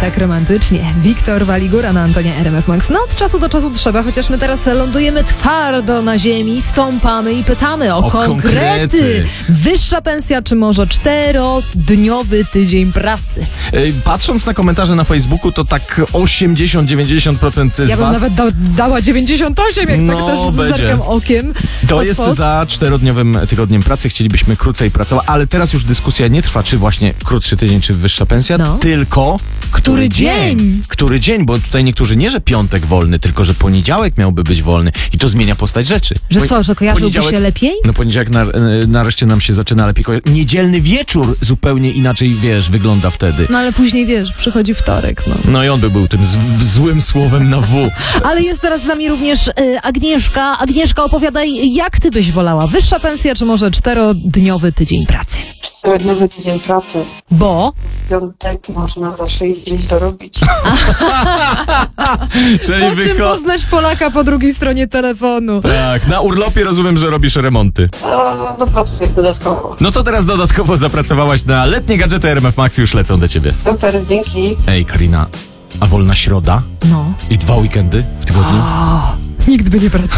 tak romantycznie. Wiktor Waligura na Antonia RMF Max. No od czasu do czasu trzeba, chociaż my teraz lądujemy twardo na ziemi, stąpamy i pytamy o konkrety. Wyższa pensja, czy może 4-dniowy tydzień pracy? Patrząc na komentarze na Facebooku, to tak 80-90% z Ja bym was... nawet dała 98, jak tak też zerkam okiem. To jest za 4-dniowym tygodniem pracy. Chcielibyśmy krócej pracować, ale teraz już dyskusja nie trwa, czy właśnie krótszy tydzień, czy wyższa pensja, tylko który dzień. Który dzień, bo tutaj niektórzy nie, że piątek wolny, tylko że poniedziałek miałby być wolny i to zmienia postać rzeczy. Że co, że kojarzyłby się lepiej? No poniedziałek nareszcie nam się zaczyna lepiej kojarzyć. Niedzielny wieczór zupełnie inaczej, wygląda wtedy. No ale później, przychodzi wtorek, no. No i on by był tym złym słowem na W. Ale jest teraz z nami również Agnieszka. Agnieszka, opowiadaj, jak ty byś wolała? Wyższa pensja, czy może 4-dniowy tydzień pracy? 4-dniowy tydzień pracy. Bo? W piątek można zawsze gdzieś dorobić. Po czym poznać Polaka po drugiej stronie telefonu? Tak, na urlopie rozumiem, że robisz remonty. No pracuję dodatkowo. No to teraz dodatkowo zapracowałaś na letnie gadżety RMF Max, już lecą do ciebie. Super, dzięki. Ej, Karina, a wolna środa? No. I 2 weekendy w tygodniu? Nikt by nie pracował.